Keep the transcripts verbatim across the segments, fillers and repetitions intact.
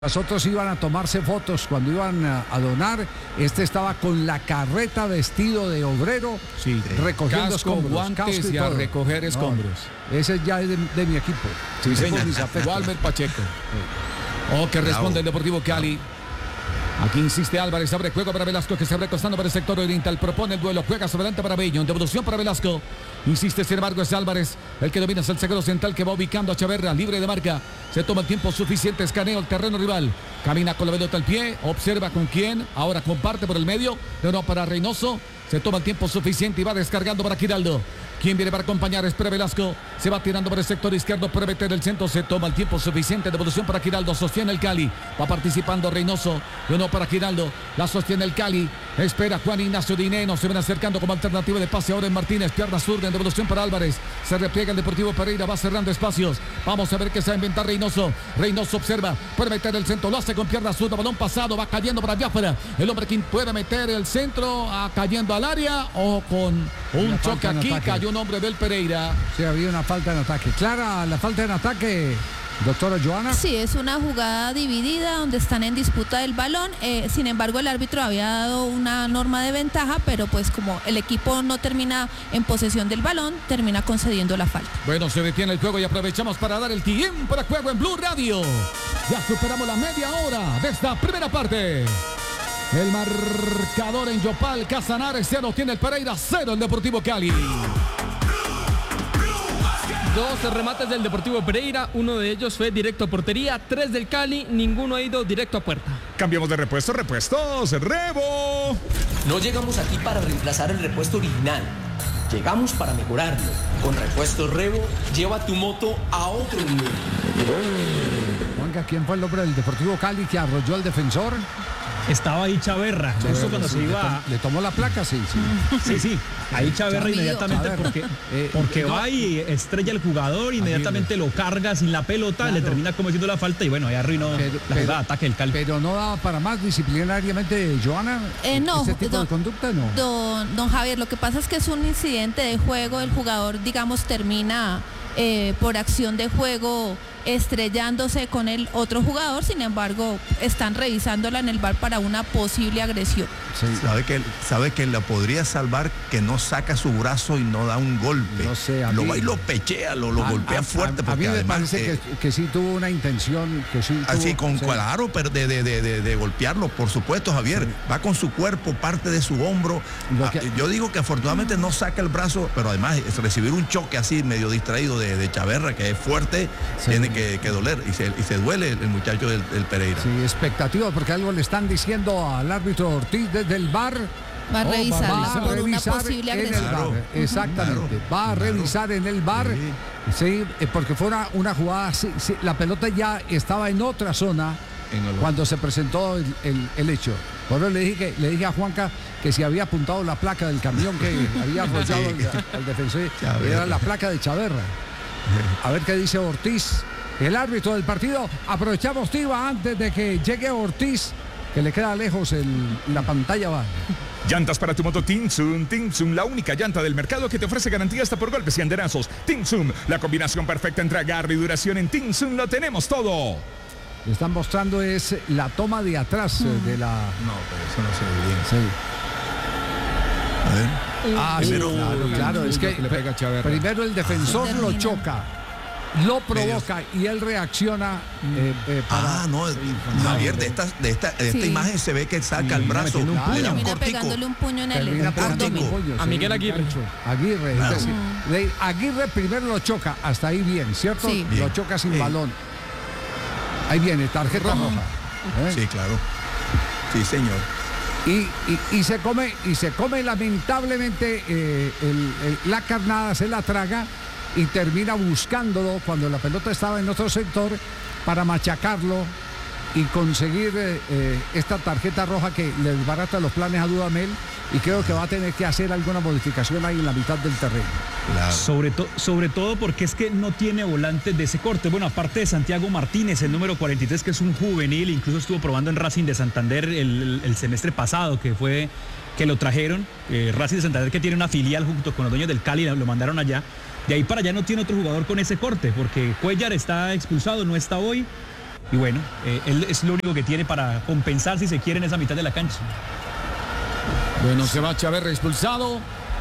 Los otros iban a tomarse fotos cuando iban a, a donar. Este estaba con la carreta vestido de obrero, sí, recogiendo casco, escombros, guantes y, y a recoger escombros. No, ese ya es de, de mi equipo. Sí, señor. Walmer Pacheco. Sí. Oh, que responde el Deportivo Cali. Aquí insiste Álvarez, abre juego para Velasco, que se abre costando para el sector oriental, propone el duelo, juega sobre adelante para Bello, en devolución para Velasco, insiste sin embargo es Álvarez, el que domina es el zaguero central que va ubicando a Chaverra, libre de marca, se toma el tiempo suficiente, escanea el terreno rival, camina con la pelota al pie, observa con quién, ahora comparte por el medio, de nuevo para Reynoso, se toma el tiempo suficiente y va descargando para Giraldo. ¿Quién viene para acompañar? Espera Velasco. Se va tirando por el sector izquierdo. Para meter el centro. Se toma el tiempo suficiente. Devolución para Giraldo. Sostiene el Cali. Va participando Reynoso. De nuevo para Giraldo. La sostiene el Cali. Espera Juan Ignacio Dineno. Se ven acercando como alternativa de pase ahora en Martínez. Pierna zurda en devolución para Álvarez. Se repliega el Deportivo Pereira. Va cerrando espacios. Vamos a ver qué se va a inventar Reynoso. Reynoso observa. Puede meter el centro. Lo hace con pierna zurda. Balón pasado. Va cayendo para allá afuera. El hombre quien puede meter el centro. Ah, cayendo al área. O con un choque aquí. Cayó un hombre del Pereira. Sí, había una falta en ataque. Clara, la falta en ataque, doctora Joana. Sí, es una jugada dividida donde están en disputa el balón. Eh, sin embargo, el árbitro había dado una norma de ventaja, pero pues como el equipo no termina en posesión del balón, termina concediendo la falta. Bueno, se detiene el juego y aprovechamos para dar el tiempo de juego en Blue Radio. Ya superamos la media hora de esta primera parte. El marcador en Yopal, Casanares, cero tiene el Pereira, cero el Deportivo Cali. Dos remates del Deportivo Pereira, uno de ellos fue directo a portería, tres del Cali, ninguno ha ido directo a puerta. Cambiamos de repuesto, repuestos, Rebo. No llegamos aquí para reemplazar el repuesto original, llegamos para mejorarlo. Con repuestos Rebo, lleva tu moto a otro nivel. Juanca, ¿quién fue el hombre del Deportivo Cali que arrolló al defensor? Estaba ahí Chaverra, justo cuando sí, se iba. Le, le tomó la placa, sí, sí. Sí, sí. Ahí Chaverra inmediatamente Chaverra. porque, eh, porque no. va y estrella el jugador, inmediatamente lo carga sin la pelota, claro. Le termina cometiendo la falta y bueno, ahí arruinó pero, la jugada, pero, ataque del Cali. Pero no daba para más disciplinariamente, Joana. Eh, no, ¿Ese tipo don, de conducta no? Don, don Javier, lo que pasa es que es un incidente de juego, el jugador, digamos, termina eh, por acción de juego estrellándose con el otro jugador, sin embargo están revisándola en el V A R para una posible agresión. Sí. Sabe que sabe que la podría salvar, que no saca su brazo y no da un golpe. No sé, lo mí, va y lo pechea, lo, lo a, golpea a, fuerte. A, porque a mí me además, parece eh, que, que sí tuvo una intención, que sí tuvo, así con sí. claro, pero de, de, de, de, de golpearlo, por supuesto, Javier. Sí. Va con su cuerpo, parte de su hombro. Que, Yo digo que afortunadamente no saca el brazo, pero además es recibir un choque así medio distraído de, de Chaverra, que es fuerte, sí. Tiene que, que doler. Y se, y se duele el, el muchacho del, del Pereira. Sí, expectativa, porque algo le están diciendo al árbitro Ortiz desde el V A R. Va a revisar, oh, va, va por a revisar una posible agresión. Claro, exactamente, claro, va a revisar claro. en el V A R, sí, sí porque fue una, una jugada, sí, sí, la pelota ya estaba en otra zona en cuando se presentó el, el, el hecho. Por eso le dije, que, le dije a Juanca que si había apuntado la placa del camión que había arrollado sí. al, al defensor, Chaverra. Era la placa de Chaverra. A ver qué dice Ortiz. El árbitro del partido, aprovechamos Tiva antes de que llegue Ortiz, que le queda lejos el, la pantalla va. Llantas para tu moto Tinsum, Tinsum, la única llanta del mercado que te ofrece garantía hasta por golpes y andenazos. Tinsum, la combinación perfecta entre agarre y duración. En Tinsum lo tenemos todo. Le están mostrando es la toma de atrás mm. de la... No, pero eso no se ve bien. Sí. A ver. Ah, primero, sí, claro, claro, es que, que le pega a primero el defensor ah, lo choca. Lo provoca y él reacciona eh, eh, para... Ah, no, Javier, de esta, de esta, de esta sí. imagen se ve que saca el brazo, un puño, le da un pegándole un puño en el abdomen. A Miguel Aguirre. Aguirre, claro. Es decir, Aguirre primero lo choca, hasta ahí bien, ¿cierto? Sí. Lo Bien. choca sin sí. balón. Ahí viene, tarjeta roja. ¿Eh? Sí, claro. Sí, señor. Y, y, y se come, y se come lamentablemente eh, el, el, la carnada, se la traga y termina buscándolo cuando la pelota estaba en otro sector para machacarlo y conseguir eh, eh, esta tarjeta roja que le desbarata los planes a Dudamel, y creo que va a tener que hacer alguna modificación ahí en la mitad del terreno. Claro. Sobre, to, sobre todo porque es que no tiene volantes de ese corte. Bueno, aparte de Santiago Martínez, el número cuarenta y tres, que es un juvenil, incluso estuvo probando en Racing de Santander el, el, el semestre pasado, que fue que lo trajeron. Eh, Racing de Santander, que tiene una filial junto con los dueños del Cali, lo mandaron allá. De ahí para allá no tiene otro jugador con ese corte, porque Cuellar está expulsado, no está hoy. y bueno, eh, él es lo único que tiene para compensar si se quiere en esa mitad de la cancha. Bueno, se va Chaverra expulsado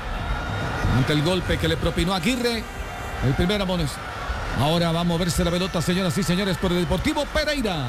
ante el golpe que le propinó Aguirre. El primer Amones. Ahora va a moverse la pelota, señoras y señores, por el Deportivo Pereira.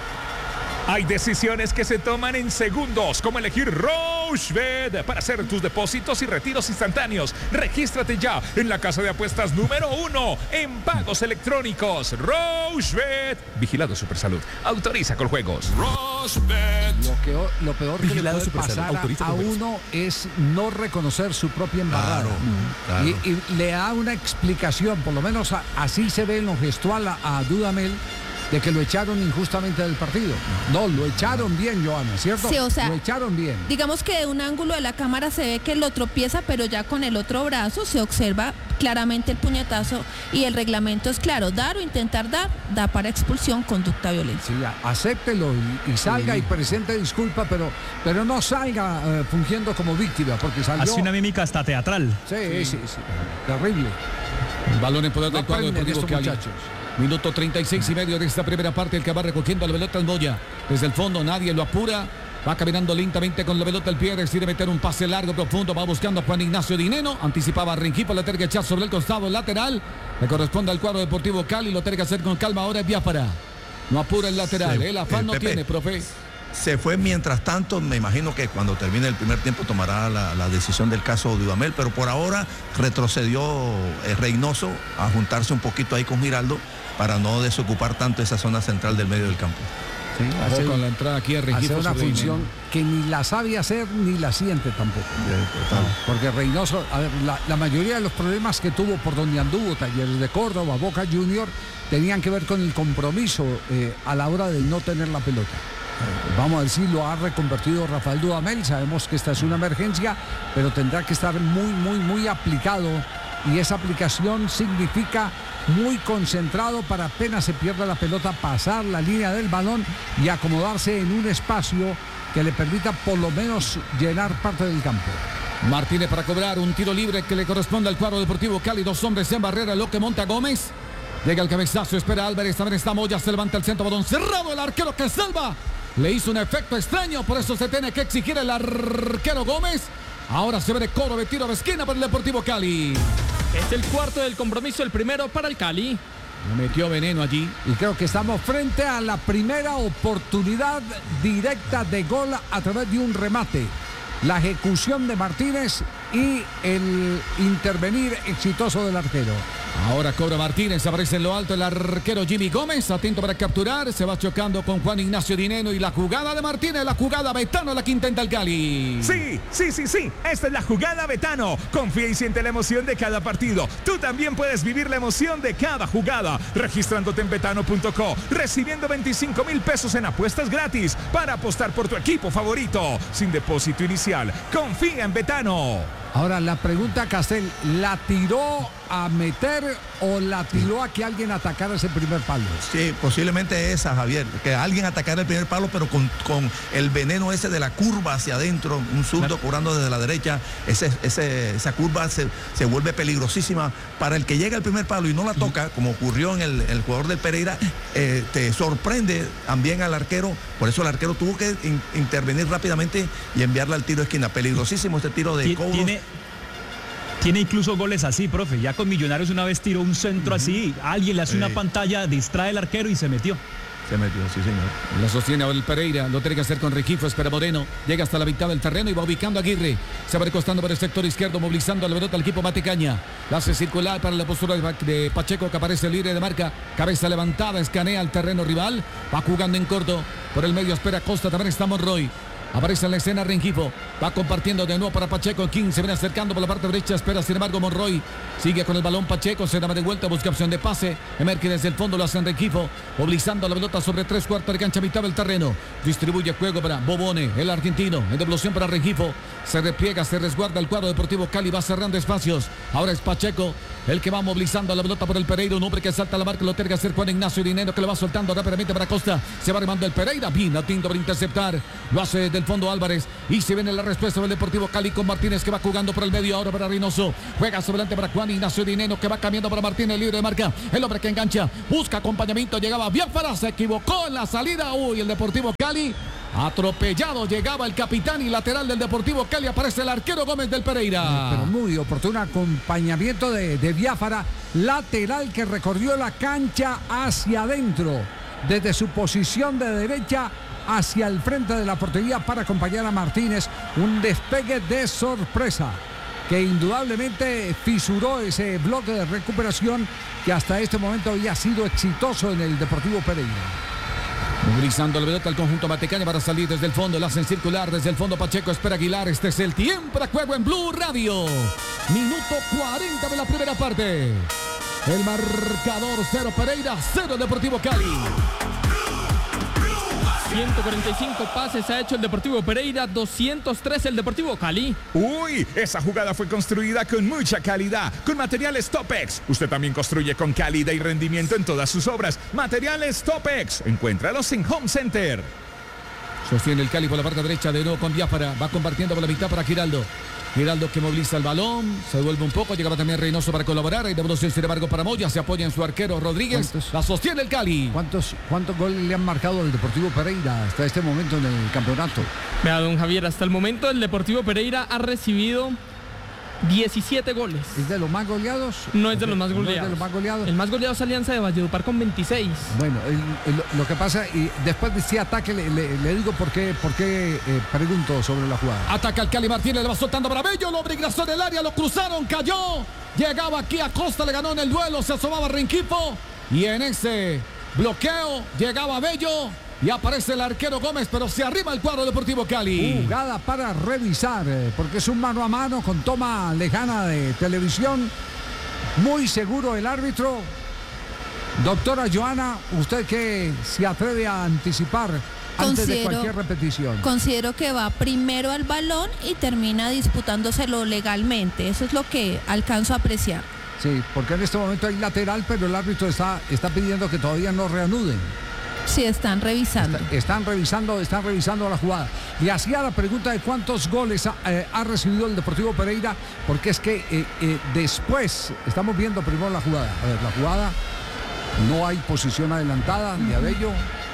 Hay decisiones que se toman en segundos, como elegir Rochebet para hacer tus depósitos y retiros instantáneos. Regístrate ya en la casa de apuestas número uno en pagos electrónicos. Rochebet. Vigilado Supersalud. Autoriza con juegos. Rochebet. Lo, que, lo peor que le puede pasar a, a uno es no reconocer su propia embarrada. Claro, claro. Y, y le da una explicación, por lo menos a, así se ve en lo gestual a, a Dudamel, de que lo echaron injustamente del partido. No, lo echaron bien, Joana, ¿cierto? Sí, o sea, lo echaron bien. Digamos que de un ángulo de la cámara se ve que lo tropieza, pero ya con el otro brazo se observa claramente el puñetazo y el reglamento es claro, dar o intentar dar, da para expulsión, conducta violenta. Sí, acéptelo y, y salga sí. y presente disculpa, pero, pero no salga eh, fungiendo como víctima, porque salió... Hace una mímica hasta teatral. Sí, sí, sí, sí. Terrible. Balón en poder del cuadro deportivo Cali. Muchachos. Minuto treinta y seis y medio de esta primera parte. El que va recogiendo la pelota es Moya. Desde el fondo nadie lo apura. Va caminando lentamente con la pelota al pie. Decide meter un pase largo, profundo. Va buscando a Juan Ignacio Dineno. Anticipaba a Rengifo. La tiene que echar sobre el costado lateral. Le corresponde al cuadro deportivo Cali. Lo tiene que hacer con calma. Ahora es Biafara. No apura el lateral. Se, el afán el no Pepe. tiene, profe. Se fue mientras tanto, me imagino que cuando termine el primer tiempo tomará la, la decisión del caso de Dudamel, pero por ahora retrocedió eh, Reynoso a juntarse un poquito ahí con Giraldo para no desocupar tanto esa zona central del medio del campo. Sí, hace con la entrada aquí a Rengifo, hace una función que ni la sabe hacer ni la siente tampoco. Sí, no, porque Reynoso, a ver, la, la mayoría de los problemas que tuvo por donde anduvo, Talleres de Córdoba, Boca Junior, tenían que ver con el compromiso eh, a la hora de no tener la pelota. Vamos a decir, lo ha reconvertido Rafael Dudamel. Sabemos que esta es una emergencia, pero tendrá que estar muy, muy, muy aplicado. Y esa aplicación significa muy concentrado para apenas se pierda la pelota, pasar la línea del balón y acomodarse en un espacio que le permita por lo menos llenar parte del campo. Martínez para cobrar un tiro libre que le corresponde al cuadro deportivo Cali. Dos hombres en barrera, lo que monta Gómez. Llega el cabezazo, espera Álvarez, también está Moya, se levanta el centro, balón cerrado, el arquero que salva. Le hizo un efecto extraño, por eso se tiene que exigir el arquero Gómez. Ahora se ve de coro de tiro de esquina para el Deportivo Cali. Es el cuarto del compromiso, el primero para el Cali. Le metió veneno allí. Y creo que estamos frente a la primera oportunidad directa de gol a través de un remate. La ejecución de Martínez y el intervenir exitoso del arquero. Ahora cobra Martínez, aparece en lo alto el arquero Jimmy Gómez, atento para capturar, se va chocando con Juan Ignacio Dineno y la jugada de Martínez, la jugada Betano, la que intenta el Cali. Sí, sí, sí, sí, esta es la jugada Betano. Confía y siente la emoción de cada partido. Tú también puedes vivir la emoción de cada jugada, registrándote en betano punto co, recibiendo veinticinco mil pesos en apuestas gratis para apostar por tu equipo favorito, sin depósito inicial. Confía en Betano. Ahora la pregunta, Castel, ¿la tiró a meter o la tiró a que alguien atacara ese primer palo? Sí, posiblemente esa, Javier, que alguien atacara el primer palo, pero con, con el veneno ese de la curva hacia adentro, un zurdo cobrando desde la derecha, ese, ese, esa curva se, se vuelve peligrosísima para el que llega al primer palo y no la toca, como ocurrió en el, el jugador del Pereira, eh, te sorprende también al arquero, por eso el arquero tuvo que in, intervenir rápidamente y enviarla al tiro de esquina. Peligrosísimo este tiro de cobros. ¿Tiene, tiene incluso goles así, profe. Ya con Millonarios una vez tiró un centro uh-huh. así, alguien le hace sí. una pantalla, distrae el arquero y se metió. Se metió, sí señor. La sostiene ahora el Pereira, lo tiene que hacer con Rengifo, espera Moreno, llega hasta la mitad del terreno y va ubicando a Aguirre. Se va recostando por el sector izquierdo, movilizando a la pelota al equipo Matecaña. La hace circular para la postura de Pacheco, que aparece libre de marca. Cabeza levantada, escanea el terreno rival. Va jugando en corto, por el medio espera Costa, también está Monroy. Aparece en la escena Rengifo, va compartiendo de nuevo para Pacheco. King se viene acercando por la parte derecha, espera sin embargo Monroy. Sigue con el balón Pacheco, se da de vuelta, busca opción de pase. Emerge desde el fondo, lo hace Rengifo, movilizando la pelota sobre tres cuartos de cancha, mitad del terreno. Distribuye juego para Bobone, el argentino, en devolución para Rengifo. Se repliega, se resguarda el cuadro deportivo Cali, va cerrando espacios. Ahora es Pacheco el que va movilizando la pelota por el Pereira, un hombre que salta a la marca, lo tiene que hacer Juan Ignacio Dinero, que lo va soltando rápidamente para Costa. Se va remando el Pereira, bien atento para interceptar. Lo hace del fondo Álvarez. Y se viene la respuesta del Deportivo Cali con Martínez que va jugando por el medio. Ahora para Reynoso. Juega sobre adelante para Juan Ignacio Dineno que va cambiando para Martínez, libre de marca. El hombre que engancha. Busca acompañamiento. Llegaba Biafara. Se equivocó en la salida. Uy, el Deportivo Cali. Atropellado. Llegaba el capitán y lateral del Deportivo Cali. Aparece el arquero Gómez del Pereira. Pero muy oportuno acompañamiento de, de Biafara. Lateral que recorrió la cancha hacia adentro. Desde su posición de derecha hacia el frente de la portería para acompañar a Martínez. Un despegue de sorpresa que indudablemente fisuró ese bloque de recuperación que hasta este momento había sido exitoso en el Deportivo Pereira. Movilizando la pelota al conjunto Matecaña para salir desde el fondo. La hacen circular desde el fondo. Pacheco espera Aguilar. Este es el tiempo de juego en Blue Radio. Minuto cuarenta de la primera parte. El marcador cero Pereira, cero Deportivo Cali. ciento cuarenta y cinco pases ha hecho el Deportivo Pereira, doscientos tres el Deportivo Cali. Uy, esa jugada fue construida con mucha calidad, con materiales Topex. Usted también construye con calidad y rendimiento en todas sus obras. Materiales Topex, encuéntralos en Home Center. Sostiene el Cali por la parte derecha, de nuevo con Biafara. Va compartiendo por la mitad para Giraldo. Giraldo que moviliza el balón, se devuelve un poco, llegaba también Reynoso para colaborar, hay devolución sin embargo para Moya, se apoya en su arquero Rodríguez, la sostiene el Cali. ¿Cuántos, ¿Cuántos goles le han marcado al Deportivo Pereira hasta este momento en el campeonato? Vea, don Javier, hasta el momento el Deportivo Pereira ha recibido diecisiete goles. ¿Es de los más goleados? No es de los más goleados. ¿No es de los más goleados? El más goleado es Alianza de Valledupar con veintiséis. Bueno, el, el, lo que pasa, y después de este ataque le, le, le digo por qué, por qué eh, pregunto sobre la jugada. Ataca el Cali Martínez, le va soltando para Bello, lo ingresó en el área, lo cruzaron, cayó. Llegaba aquí a Costa, le ganó en el duelo, se asomaba Renquipo. Y en ese bloqueo llegaba Bello. Y aparece el arquero Gómez, pero se arriba el cuadro Deportivo Cali. Jugada para revisar, porque es un mano a mano con toma lejana de televisión. Muy seguro el árbitro. Doctora Joana, ¿usted qué se atreve a anticipar antes considero, de cualquier repetición? Considero que va primero al balón y termina disputándoselo legalmente. Eso es lo que alcanzo a apreciar. Sí, porque en este momento hay lateral, pero el árbitro está, está pidiendo que todavía no reanuden. Sí, están revisando. Está, están revisando, están revisando la jugada. Le hacía la pregunta de cuántos goles ha, eh, ha recibido el Deportivo Pereira, porque es que eh, eh, después estamos viendo primero la jugada. A ver, la jugada, no hay posición adelantada de Abello.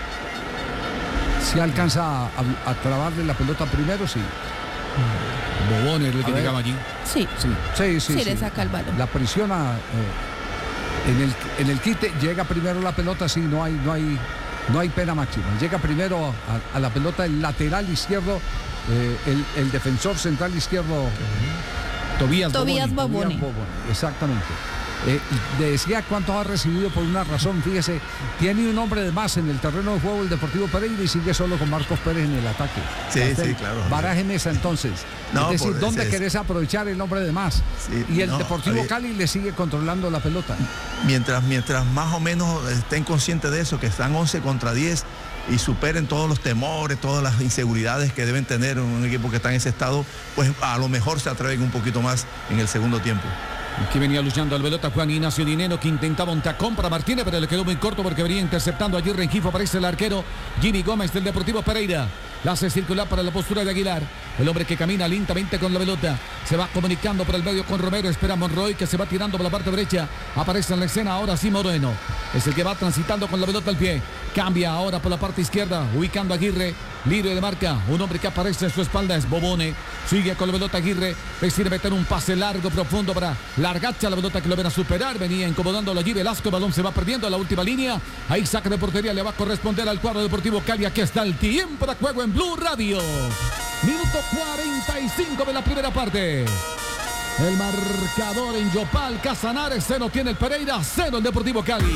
Si alcanza a, a, a clavarle la pelota primero, sí. Bobón es el que llegaba allí. Sí, sí, sí, sí, sí, sí. Le saca el balón. La presiona eh, en el en el quite, llega primero la pelota, sí, no hay, no hay. No hay pena máxima. Llega primero a, a la pelota el lateral izquierdo, eh, el, el defensor central izquierdo, Tobías, Tobías Boboni. Boboni. Exactamente. Eh, decía cuántos ha recibido por una razón, fíjese, tiene un hombre de más en el terreno de juego el Deportivo Pereira y sigue solo con Marcos Pérez en el ataque. Sí, Hasta sí, claro. Barajen esa entonces. No, es decir, ¿dónde querés aprovechar el hombre de más? Sí, y el no, Deportivo Cali le sigue controlando la pelota. Mientras, mientras más o menos estén conscientes de eso, que están once contra diez y superen todos los temores, todas las inseguridades que deben tener un equipo que está en ese estado, pues a lo mejor se atreven un poquito más en el segundo tiempo. Aquí venía luchando al pelota Juan Ignacio Dineno, que intentaba un tacón para Martínez, pero le quedó muy corto porque venía interceptando allí Rengifo. Aparece el arquero Jimmy Gómez del Deportivo Pereira. La hace circular para la postura de Aguilar. El hombre que camina lentamente con la pelota. Se va comunicando por el medio con Romero. Espera Monroy que se va tirando por la parte derecha. Aparece en la escena ahora sí Moreno. Es el que va transitando con la pelota al pie. Cambia ahora por la parte izquierda, ubicando a Aguirre. Libre de marca. Un hombre que aparece en su espalda es Bobone. Sigue con la pelota Aguirre. Decide meter un pase largo, profundo para Largacha. La pelota que lo ven a superar. Venía incomodando allí Velasco. El balón se va perdiendo a la última línea. Ahí saca de portería. Le va a corresponder al cuadro Deportivo Cali. Aquí está el tiempo de juego en Blue Radio. Minuto cuarenta y cinco de la primera parte. El marcador en Yopal, Casanares, cero tiene el Pereira, cero el Deportivo Cali.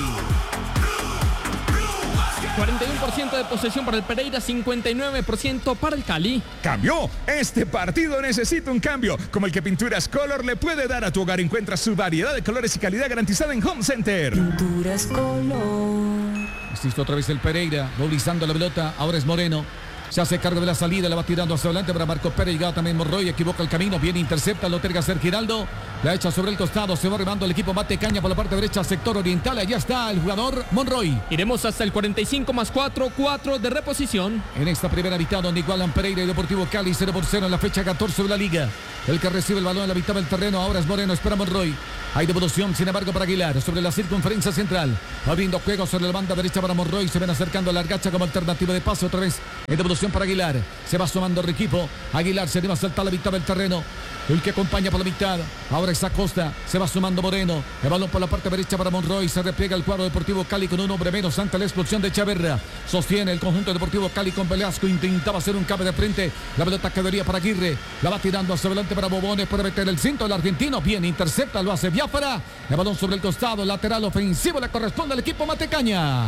cuarenta y uno por ciento de posesión para el Pereira, cincuenta y nueve por ciento para el Cali. ¡Cambió! Este partido necesita un cambio, como el que Pinturas Color le puede dar a tu hogar. Encuentra su variedad de colores y calidad garantizada en Home Center. Pinturas Color. Existe otra vez el Pereira, movilizando la pelota, ahora es Moreno. Se hace cargo de la salida, la va tirando hacia adelante para Marco Pérez. Llegado también Monroy, equivoca el camino, bien intercepta, lo terga hacer Giraldo. La echa sobre el costado, se va remando el equipo Matecaña por la parte derecha, sector oriental. Allá está el jugador Monroy. Iremos hasta el cuarenta y cinco más cuatro, cuatro de reposición. En esta primera mitad, donde igualan Pereira y Deportivo Cali, cero por cero en la fecha catorce de la liga. El que recibe el balón en la mitad del terreno ahora es Moreno, espera Monroy. Hay devolución, sin embargo, para Aguilar sobre la circunferencia central. Abriendo juego sobre la banda derecha para Monroy. Se ven acercando a la Argacha como alternativa de pase otra vez. En devolución para Aguilar. Se va sumando el equipo. Aguilar se anima a saltar a la mitad del terreno. El que acompaña por la mitad. Ahora es Acosta. Se va sumando Moreno. El balón por la parte derecha para Monroy. Se repliega el cuadro Deportivo Cali con un hombre menos ante la expulsión de Chaverra. Sostiene el conjunto Deportivo Cali con Velasco. Intentaba hacer un cabe de frente. La pelota quedaría para Aguirre. La va tirando hacia adelante para Bobones. Puede meter el cinto del argentino. Bien, intercepta. Lo hace Biafara. El balón sobre el costado. Lateral ofensivo. Le corresponde al equipo Matecaña.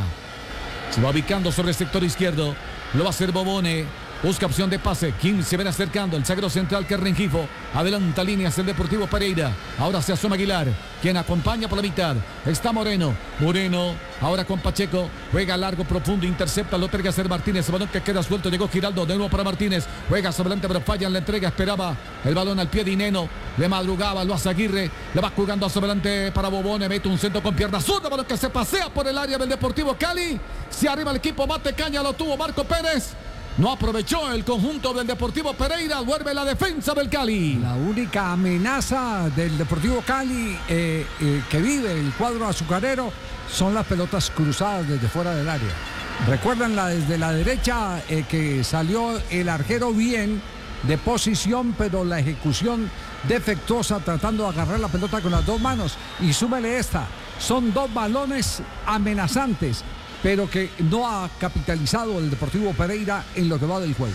Se va ubicando sobre el sector izquierdo. Lo va a hacer Bobone. Busca opción de pase. Kim se ven acercando. El zaguero central que Rengifo. Adelanta líneas el Deportivo Pereira. Ahora se asoma Aguilar. Quien acompaña por la mitad. Está Moreno. Moreno. Ahora con Pacheco. Juega largo, profundo. Intercepta. Lo tiene que hacer Martínez. El balón que queda suelto. Llegó Giraldo. De nuevo para Martínez. Juega sobre adelante, pero falla en la entrega. Esperaba el balón al pie de Ineno. Le madrugaba. Lo hace Aguirre. Le va jugando hacia adelante para Bobone. Mete un centro con pierna zurda. Balón que se pasea por el área del Deportivo Cali. Se arriba el equipo Matecaña. Lo tuvo Marco Pérez. No aprovechó el conjunto del Deportivo Pereira. Vuelve la defensa del Cali. La única amenaza del Deportivo Cali eh, eh, que vive el cuadro azucarero son las pelotas cruzadas desde fuera del área. Recuerdan la desde la derecha eh, que salió el arquero bien de posición, pero la ejecución defectuosa tratando de agarrar la pelota con las dos manos. Y súmele esta. Son dos balones amenazantes, pero que no ha capitalizado el Deportivo Pereira en lo que va del juego.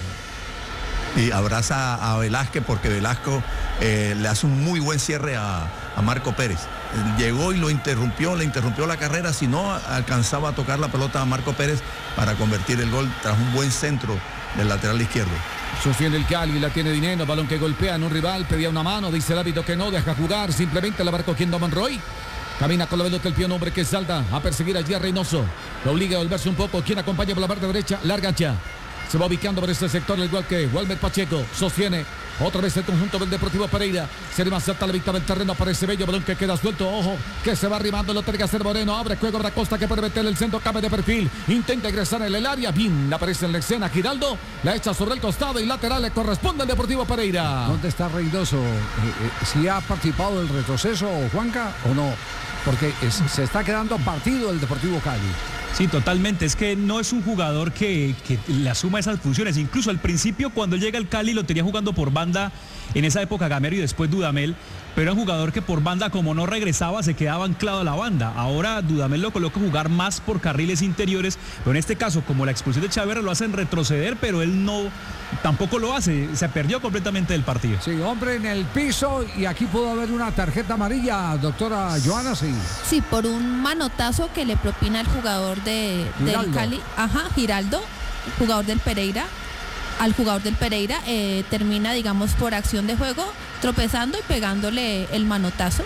Y abraza a Velázquez porque Velasco eh, le hace un muy buen cierre a, a Marco Pérez. Llegó y lo interrumpió, le interrumpió la carrera, si no alcanzaba a tocar la pelota a Marco Pérez para convertir el gol tras un buen centro del lateral izquierdo. Sostiene el Cali, la tiene Dineno, balón que golpea en un rival, pedía una mano, dice el árbitro que no, deja jugar, simplemente la va cogiendo Monroy. Camina con la pelota el pie, un hombre que salta a perseguir allí a Reynoso. Lo obliga a volverse un poco. Quien acompaña por la parte derecha, Largacha. Se va ubicando por este sector, al igual que Walmer Pacheco. Sostiene otra vez el conjunto del Deportivo Pereira. Se anima a saltar la mitad del terreno. Aparece Bello, balón que queda suelto. Ojo, que se va arrimando. Lo tiene que hacer Moreno. Abre juego para Costa, que puede meter el centro. Cabe de perfil. Intenta ingresar en el área. Bien, aparece en la escena Giraldo. La echa sobre el costado y lateral le corresponde al Deportivo Pereira. ¿Dónde está Reynoso? Eh, eh, ¿Si ha participado del retroceso, Juanca, o no? Porque es, se está quedando partido el Deportivo Cali. Sí, totalmente. Es que no es un jugador que, que le asuma esas funciones. Incluso al principio, cuando llega al Cali, lo tenía jugando por banda. En esa época Gamero y después Dudamel. Pero era un jugador que por banda, como no regresaba, se quedaba anclado a la banda. Ahora Dudamel lo coloca a jugar más por carriles interiores. Pero en este caso, como la expulsión de Chaverra lo hacen retroceder, pero él no, tampoco lo hace. Se perdió completamente del partido. Sí, hombre en el piso, y aquí pudo haber una tarjeta amarilla, doctora Joana, sí. Sí, por un manotazo que le propina el jugador de, del Cali. Ajá, Giraldo, jugador del Pereira. Al jugador del Pereira eh, termina, digamos, por acción de juego, tropezando y pegándole el manotazo.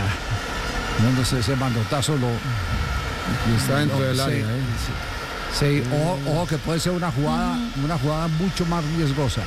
Ah, no, no sé, ese manotazo lo... Y está dentro lo, del sí, área. ¿eh? Sí, sí, ojo, ojo que puede ser una jugada, uh-huh. una jugada mucho más riesgosa.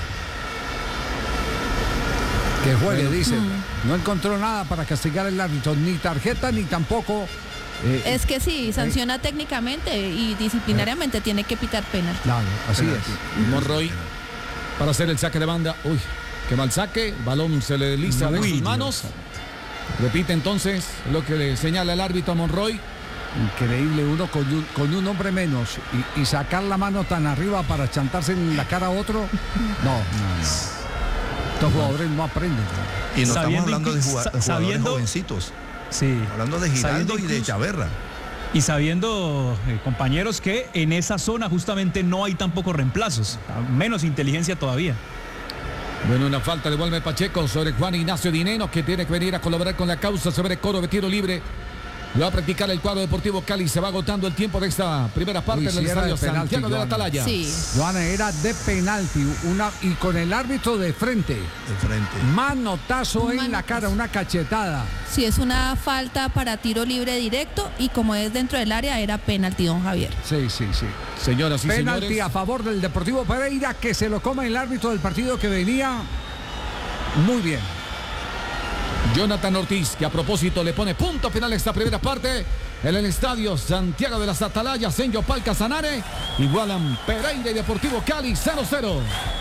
Que juegue, bueno, dice. Uh-huh. No encontró nada para castigar el árbitro, ni tarjeta, ni tampoco... Eh, es que sí, sanciona eh, técnicamente y disciplinariamente eh, tiene que pitar penal. Claro, así es. Monroy para hacer el saque de banda. Uy, qué mal saque. Balón se le desliza de sus manos. Repite entonces lo que le señala el árbitro a Monroy. Increíble, uno con un, con un hombre menos y, y sacar la mano tan arriba para chantarse en la cara a otro. No, no, no. Estos jugadores no aprenden. Y no estamos hablando de jugadores sabiendo, jovencitos. Sí. Hablando de Giraldo y de Chaverra. Y sabiendo, eh, compañeros, que en esa zona justamente no hay tampoco reemplazos, menos inteligencia todavía. Bueno, una falta de Walmer Pacheco sobre Juan Ignacio Dineno, que tiene que venir a colaborar con la causa sobre coro de tiro libre. Lo va a practicar el cuadro Deportivo Cali. Se va agotando el tiempo de esta primera parte del estadio Santiago de la Atalaya. Sí. Joana, era de penalti, una, y con el árbitro de frente. De frente. Manotazo en Manotazo. la cara, una cachetada. Sí, es una falta para tiro libre directo y como es dentro del área era penalti, don Javier. Sí, sí, sí. Señoras y Penalti señores. a favor del Deportivo Pereira, que se lo come el árbitro del partido, que venía muy bien. Jonathan Ortiz, que a propósito le pone punto final a esta primera parte en el estadio Santiago de las Atalayas en Yopal Casanare. Igualan Pereira y Deportivo Cali cero cero.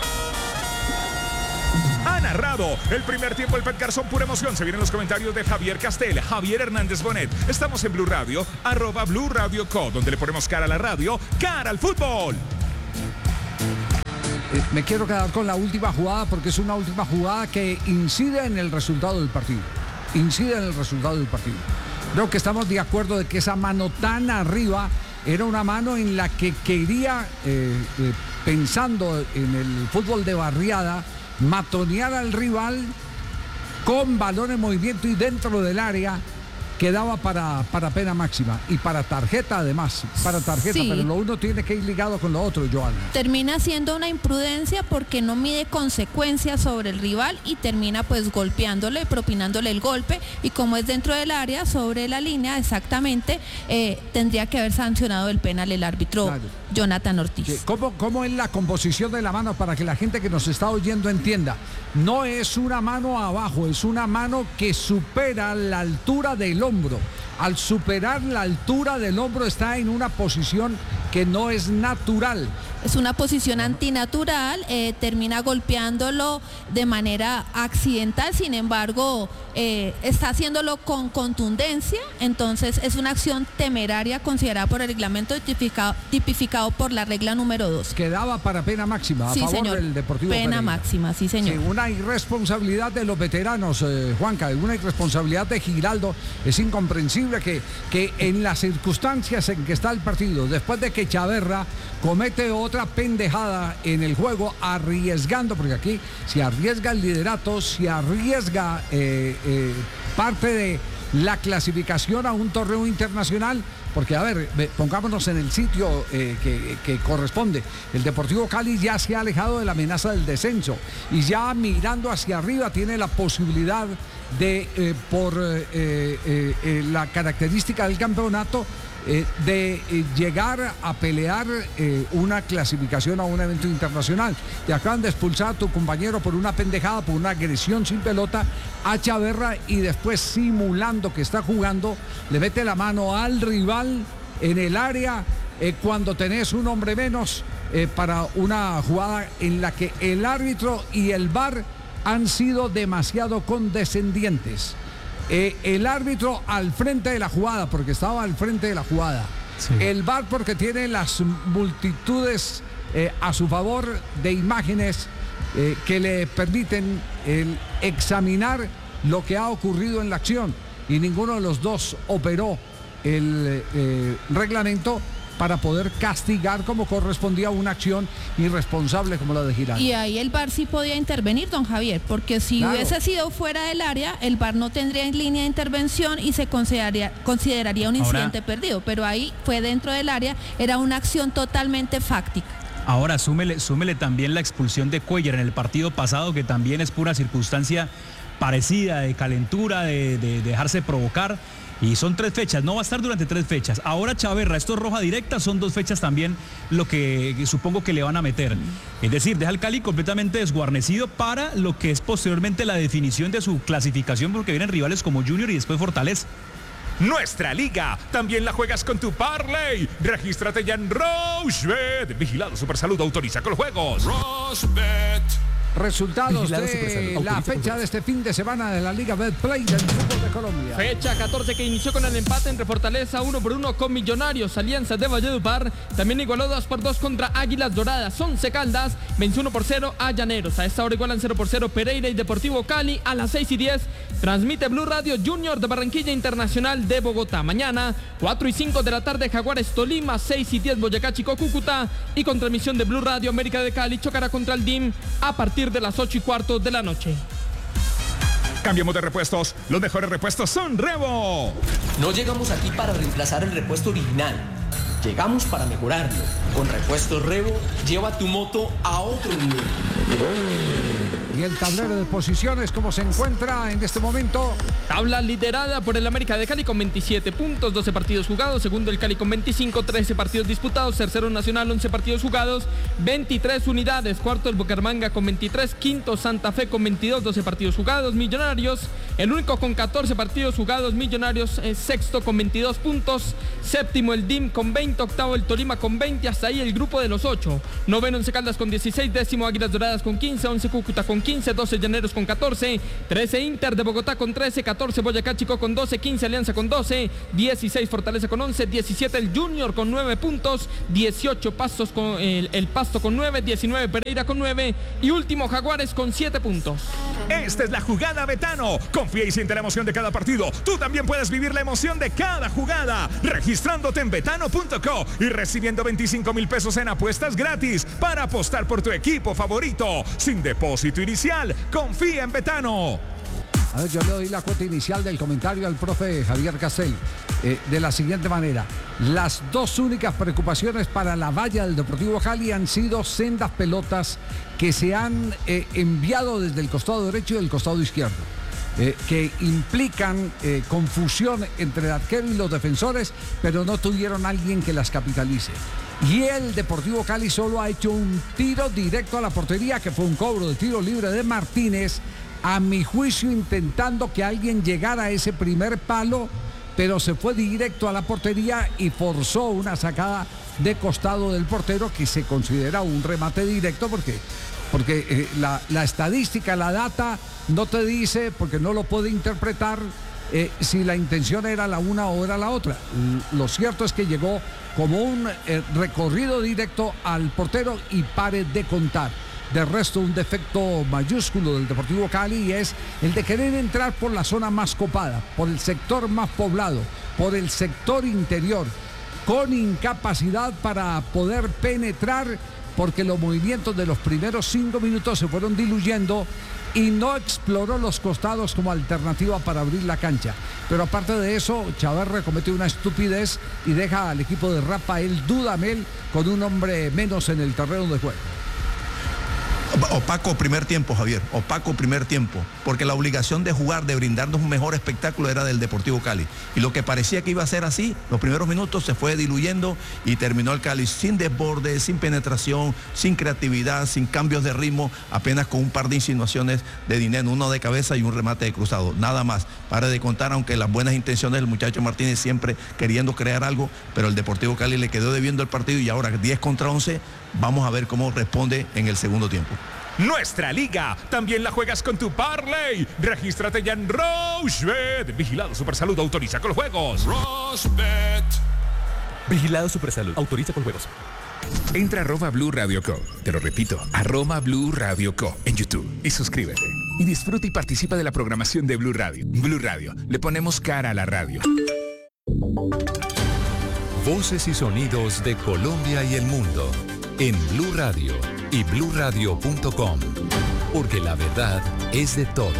Ha narrado el primer tiempo el Pet Garzón, pura emoción. Se vienen los comentarios de Javier Castel, Javier Hernández Bonet. Estamos en Blue Radio, arroba Blue Radio Co, donde le ponemos cara a la radio, cara al fútbol. Eh, me quiero quedar con la última jugada porque es una última jugada que incide en el resultado del partido. Incide en el resultado del partido. Creo que estamos de acuerdo de que esa mano tan arriba era una mano en la que quería, eh, eh, pensando en el fútbol de barriada, matonear al rival con balón en movimiento y dentro del área, quedaba para, para pena máxima y para tarjeta además, para tarjeta, Sí. pero lo uno tiene que ir ligado con lo otro, Joana. Termina siendo una imprudencia porque no mide consecuencias sobre el rival y termina pues golpeándole, propinándole el golpe, y como es dentro del área, sobre la línea exactamente, eh, tendría que haber sancionado el penal el árbitro Claro. Jonathan Ortiz. Sí, ¿Cómo, ¿Cómo es la composición de la mano para que la gente que nos está oyendo entienda? No es una mano abajo, es una mano que supera la altura del hombro. Al superar la altura del hombro está en una posición que no es natural. Es una posición antinatural, eh, termina golpeándolo de manera accidental, sin embargo, eh, está haciéndolo con contundencia, entonces es una acción temeraria considerada por el reglamento tipificado, tipificado por la regla número dos. Quedaba para pena máxima a Sí, favor señor. del Deportivo Pena Pereira. máxima, sí, señor. Sí, una irresponsabilidad de los veteranos, eh, Juanca, una irresponsabilidad de Giraldo. Es incomprensible que, que en las circunstancias en que está el partido, después de que Chaverra comete otra pendejada en el juego, arriesgando, porque aquí se arriesga el liderato, se arriesga eh, eh, parte de la clasificación a un torneo internacional. Porque, a ver, pongámonos en el sitio eh, que, que corresponde. El Deportivo Cali ya se ha alejado de la amenaza del descenso y ya mirando hacia arriba tiene la posibilidad de, eh, por eh, eh, eh, la característica del campeonato, eh, de eh, llegar a pelear eh, una clasificación a un evento internacional. Te acaban de expulsar a tu compañero por una pendejada, por una agresión sin pelota a Chaverra, y después, simulando que está jugando, le mete la mano al rival en el área eh, cuando tenés un hombre menos, eh, para una jugada en la que el árbitro y el V A R han sido demasiado condescendientes. Eh, el árbitro al frente de la jugada, porque estaba al frente de la jugada. Sí. El V A R porque tiene las multitudes eh, a su favor de imágenes eh, que le permiten el examinar lo que ha ocurrido en la acción, y ninguno de los dos operó el eh, reglamento para poder castigar como correspondía una acción irresponsable como la de Giraldo. Y ahí el V A R sí podía intervenir, don Javier, porque si Claro. hubiese sido fuera del área, el V A R no tendría en línea de intervención y se consideraría, consideraría un Ahora- incidente perdido, pero ahí fue dentro del área, era una acción totalmente fáctica. Ahora súmele, súmele también la expulsión de Cuellar en el partido pasado, que también es pura circunstancia parecida, de calentura, de, de- de dejarse provocar. Y son tres fechas, no va a estar durante tres fechas. Ahora Chaverra, esto es roja directa, son dos fechas también lo que, que supongo que le van a meter. Es decir, deja al Cali completamente desguarnecido para lo que es posteriormente la definición de su clasificación, porque vienen rivales como Junior y después Fortaleza. Nuestra liga también la juegas con tu parlay. Regístrate ya en Rochebet. Vigilado Supersalud, autoriza con los juegos. Rochebet. Resultados Vigilado de Supersalud, la autoriza fecha con de este fin de semana de la Liga Betplay del fútbol de Colombia. Fecha catorce que inició con el empate entre Fortaleza uno por uno con Millonarios. Alianza de Valledupar también igualó dos por dos contra Águilas Doradas. Once Caldas venció uno por cero a Llaneros. A esta hora igualan cero por cero Pereira y Deportivo Cali. A las seis y diez transmite Blue Radio Junior de Barranquilla Internacional de Bogotá. Mañana cuatro y cinco de la tarde Jaguares Tolima. seis y diez Boyacá Chico Cúcuta. Y con transmisión de Blue Radio América de Cali chocará contra el D I M a partir de las ocho y cuarto de la noche. Cambiemos de repuestos. Los mejores repuestos son Revo. No llegamos aquí para reemplazar el repuesto original. Llegamos para mejorarlo. Con Repuestos Revo, lleva tu moto a otro nivel. Y el tablero de posiciones, ¿cómo se encuentra en este momento? Tabla liderada por el América de Cali con veintisiete puntos, doce partidos jugados. Segundo el Cali con veinticinco, trece partidos disputados. Tercero Nacional, once partidos jugados, veintitrés unidades. Cuarto el Bucaramanga con veintitrés. Quinto Santa Fe con veintidós, doce partidos jugados. Millonarios, el único con catorce partidos jugados. Millonarios es sexto con veintidós puntos. Séptimo el D I M con veinte. Octavo el Tolima con veinte. Hasta ahí el grupo de los ocho. Noveno Once Caldas con dieciséis. Décimo Águilas Doradas con quince. Once Cúcuta con quince. doce Llaneros con catorce. trece Inter de Bogotá con trece. catorce Boyacá Chico con doce. quince Alianza con doce. dieciséis Fortaleza con once. diecisiete el Junior con nueve puntos. dieciocho Pastos con el, el Pasto con nueve. diecinueve Pereira con nueve. Y último Jaguares con siete puntos. Esta es la jugada Betano. Confía y siente la emoción de cada partido. Tú también puedes vivir la emoción de cada jugada registrándote en betano punto co y recibiendo veinticinco mil pesos en apuestas gratis para apostar por tu equipo favorito sin depósito inicial. Confía en Betano. A ver, yo le doy la cuota inicial del comentario al profe Javier Castel eh, de la siguiente manera. Las dos únicas preocupaciones para la valla del Deportivo Cali han sido sendas pelotas que se han eh, enviado desde el costado derecho y el costado izquierdo. Eh, que implican eh, confusión entre el arquero y los defensores, pero no tuvieron alguien que las capitalice. Y el Deportivo Cali solo ha hecho un tiro directo a la portería, que fue un cobro de tiro libre de Martínez, a mi juicio intentando que alguien llegara a ese primer palo, pero se fue directo a la portería y forzó una sacada de costado del portero, que se considera un remate directo porque... Porque eh, la, la estadística, la data, no te dice, porque no lo puede interpretar, eh, si la intención era la una o era la otra. Lo cierto es que llegó como un eh, recorrido directo al portero y pare de contar. De resto, un defecto mayúsculo del Deportivo Cali es el de querer entrar por la zona más copada, por el sector más poblado, por el sector interior, con incapacidad para poder penetrar, porque los movimientos de los primeros cinco minutos se fueron diluyendo y no exploró los costados como alternativa para abrir la cancha. Pero aparte de eso, Chaverre comete una estupidez y deja al equipo de Rafael Dudamel con un hombre menos en el terreno de juego. Opaco primer tiempo, Javier, opaco primer tiempo, porque la obligación de jugar, de brindarnos un mejor espectáculo era del Deportivo Cali. Y lo que parecía que iba a ser así, los primeros minutos se fue diluyendo y terminó el Cali sin desborde, sin penetración, sin creatividad, sin cambios de ritmo, apenas con un par de insinuaciones de dinero, uno de cabeza y un remate de cruzado, nada más. Para de contar, aunque las buenas intenciones del muchacho Martínez siempre queriendo crear algo, pero el Deportivo Cali le quedó debiendo el partido y ahora diez contra once, vamos a ver cómo responde en el segundo tiempo. Nuestra liga también la juegas con tu Parley. Regístrate ya en Rochebet. Vigilado Supersalud, autoriza con los juegos. Rochebet. Vigilado Supersalud, autoriza con juegos. Entra a arroba Blue Radio Co. Te lo repito, arroba Blue Radio Co. en YouTube y suscríbete. Y disfruta y participa de la programación de Blue Radio. Blue Radio, le ponemos cara a la radio. Voces y sonidos de Colombia y el mundo en Blue Radio y blue radio punto com, porque la verdad es de todos.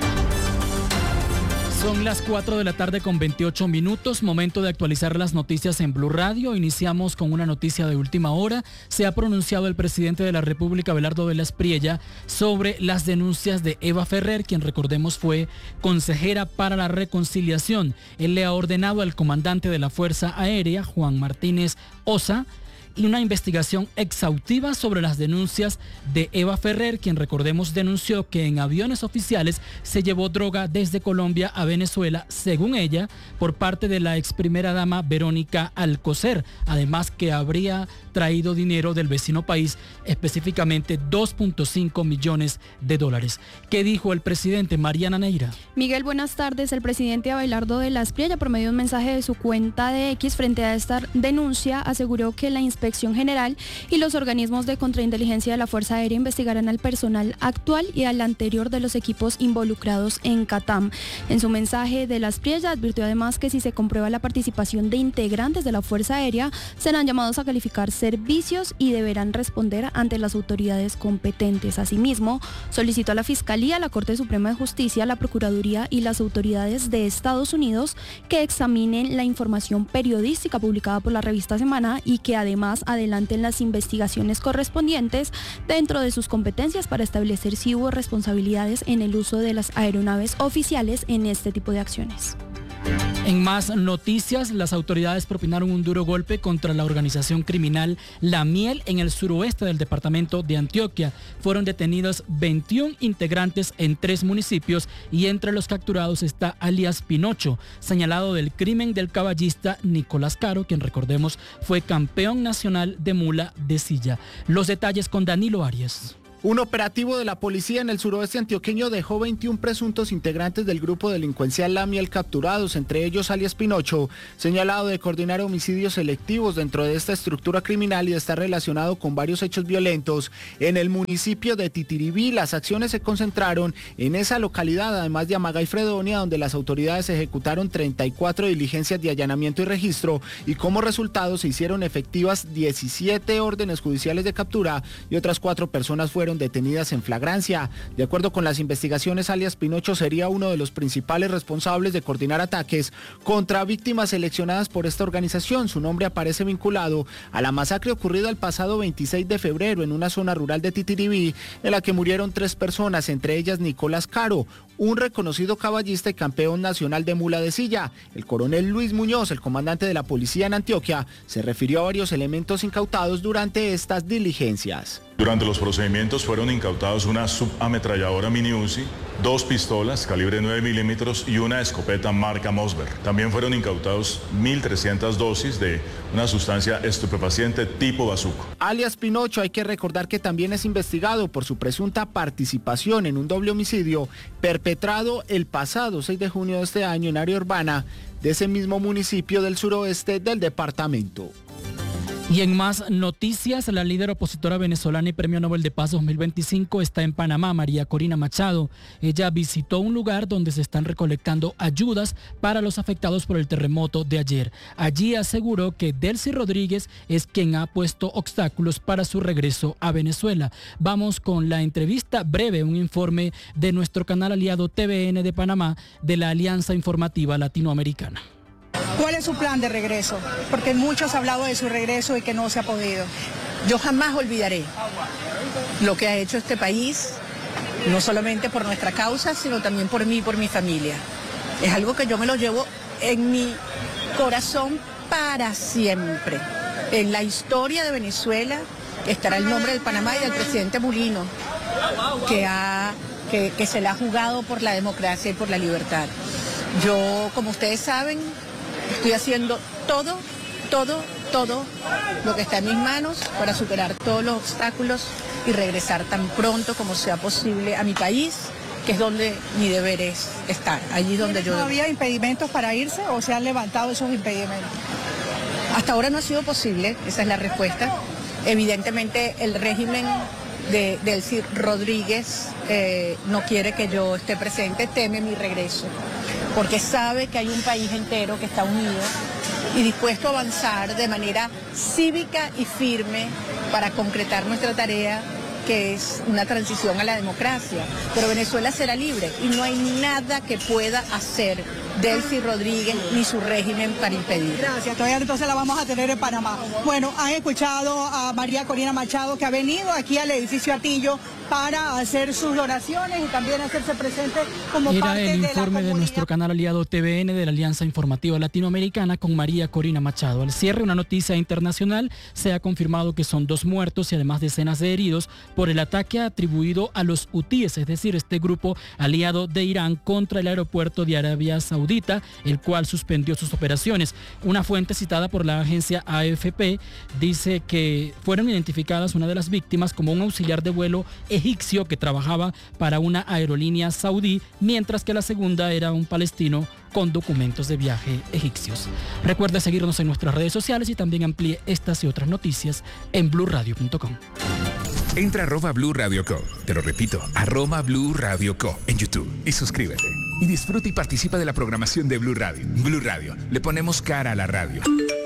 Son las cuatro de la tarde con veintiocho minutos, momento de actualizar las noticias en Blue Radio. Iniciamos con una noticia de última hora. Se ha pronunciado el presidente de la República, Abelardo Vélez Priella, sobre las denuncias de Eva Ferrer, quien recordemos fue consejera para la reconciliación. Él le ha ordenado al comandante de la Fuerza Aérea, Juan Martínez Osa, y una investigación exhaustiva sobre las denuncias de Eva Ferrer, quien recordemos denunció que en aviones oficiales se llevó droga desde Colombia a Venezuela, según ella, por parte de la ex primera dama Verónica Alcocer, además que habría traído dinero del vecino país, específicamente dos punto cinco millones de dólares. ¿Qué dijo el presidente? Mariana Neira. Miguel, buenas tardes. El presidente Abelardo Vélez Priella, por medio de un mensaje de su cuenta de X frente a esta denuncia, aseguró que la inspección Inspección General y los organismos de contrainteligencia de la Fuerza Aérea investigarán al personal actual y al anterior de los equipos involucrados en Catam. En su mensaje, de la Espriella advirtió además que si se comprueba la participación de integrantes de la Fuerza Aérea, serán llamados a calificar servicios y deberán responder ante las autoridades competentes. Asimismo, solicitó a la Fiscalía, la Corte Suprema de Justicia, la Procuraduría y las autoridades de Estados Unidos que examinen la información periodística publicada por la revista Semana y que además adelanten las investigaciones correspondientes dentro de sus competencias para establecer si hubo responsabilidades en el uso de las aeronaves oficiales en este tipo de acciones. En más noticias, las autoridades propinaron un duro golpe contra la organización criminal La Miel en el suroeste del departamento de Antioquia. Fueron detenidos veintiún integrantes en tres municipios y entre los capturados está alias Pinocho, señalado del crimen del caballista Nicolás Caro, quien recordemos fue campeón nacional de mula de silla. Los detalles con Danilo Arias. Un operativo de la policía en el suroeste antioqueño dejó veintiún presuntos integrantes del grupo delincuencial La Miel capturados, entre ellos alias Pinocho, señalado de coordinar homicidios selectivos dentro de esta estructura criminal y de estar relacionado con varios hechos violentos en el municipio de Titiribí. Las acciones se concentraron en esa localidad, además de Amaga y Fredonia, donde las autoridades ejecutaron treinta y cuatro diligencias de allanamiento y registro y como resultado se hicieron efectivas diecisiete órdenes judiciales de captura y otras cuatro personas fueron detenidas en flagrancia. De acuerdo con las investigaciones, alias Pinocho sería uno de los principales responsables de coordinar ataques contra víctimas seleccionadas por esta organización. Su nombre aparece vinculado a la masacre ocurrida el pasado veintiséis de febrero en una zona rural de Titiribí, en la que murieron tres personas, entre ellas Nicolás Caro, un reconocido caballista y campeón nacional de mula de silla. El coronel Luis Muñoz, el comandante de la policía en Antioquia, se refirió a varios elementos incautados durante estas diligencias. Durante los procedimientos fueron incautados una subametralladora mini Uzi, dos pistolas calibre nueve milímetros y una escopeta marca Mossberg. También fueron incautados mil trescientas dosis de una sustancia estupefaciente tipo bazuco. Alias Pinocho, hay que recordar que también es investigado por su presunta participación en un doble homicidio perpetrado el pasado seis de junio de este año en área urbana de ese mismo municipio del suroeste del departamento. Y en más noticias, la líder opositora venezolana y Premio Nobel de Paz dos mil veinticinco está en Panamá, María Corina Machado. Ella visitó un lugar donde se están recolectando ayudas para los afectados por el terremoto de ayer. Allí aseguró que Delcy Rodríguez es quien ha puesto obstáculos para su regreso a Venezuela. Vamos con la entrevista breve, un informe de nuestro canal aliado T V N de Panamá de la Alianza Informativa Latinoamericana. ¿Cuál es su plan de regreso? Porque muchos han hablado de su regreso y que no se ha podido. Yo jamás olvidaré lo que ha hecho este país, no solamente por nuestra causa, sino también por mí y por mi familia. Es algo que yo me lo llevo en mi corazón para siempre. En la historia de Venezuela estará el nombre del Panamá y del presidente Mulino, que, ha, que, que se la ha jugado por la democracia y por la libertad. Yo, como ustedes saben, estoy haciendo todo, todo, todo lo que está en mis manos para superar todos los obstáculos y regresar tan pronto como sea posible a mi país, que es donde mi deber es estar, allí donde yo... ¿No había impedimentos para irse o se han levantado esos impedimentos? Hasta ahora no ha sido posible, esa es la respuesta. Evidentemente el régimen de Delcy Rodríguez eh, no quiere que yo esté presente, teme mi regreso, porque sabe que hay un país entero que está unido y dispuesto a avanzar de manera cívica y firme para concretar nuestra tarea, que es una transición a la democracia. Pero Venezuela será libre y no hay nada que pueda hacer Delcy Rodríguez ni su régimen para impedir. Gracias, todavía entonces la vamos a tener en Panamá. Bueno, han escuchado a María Corina Machado, que ha venido aquí al edificio Atillo para hacer sus donaciones y también hacerse presente como Era parte de la el informe de, de nuestro canal aliado T V N de la Alianza Informativa Latinoamericana con María Corina Machado. Al cierre, una noticia internacional: se ha confirmado que son dos muertos y además decenas de heridos por el ataque atribuido a los hutíes, es decir, este grupo aliado de Irán contra el aeropuerto de Arabia Saudita Saudita, el cual suspendió sus operaciones. Una fuente citada por la agencia A F P dice que fueron identificadas una de las víctimas como un auxiliar de vuelo egipcio que trabajaba para una aerolínea saudí, mientras que la segunda era un palestino con documentos de viaje egipcios. Recuerde seguirnos en nuestras redes sociales y también amplíe estas y otras noticias en blue radio punto com. Entra a arroba Blue Radio Co. Te lo repito, arroba Blue Radio Co. en YouTube y suscríbete. Y disfruta y participa de la programación de Blue Radio. Blue Radio, le ponemos cara a la radio.